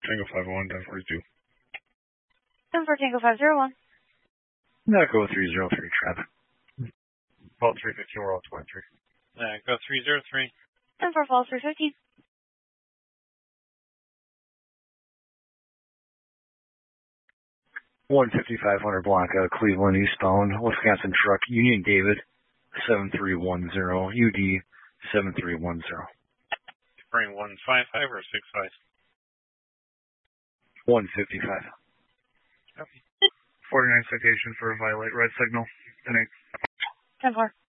Tango 501, 1042. 10 for Tango 501. Echo 303, traffic. Call 315, we're all 23. Go 303. 10 for Fall 315. $15500 block out of Cleveland eastbound, Wisconsin truck, Union David, 7310, UD 7310. Bring 155 or 65? 155. Copy. 49 citation for a violate red signal. 10-8. 10-4.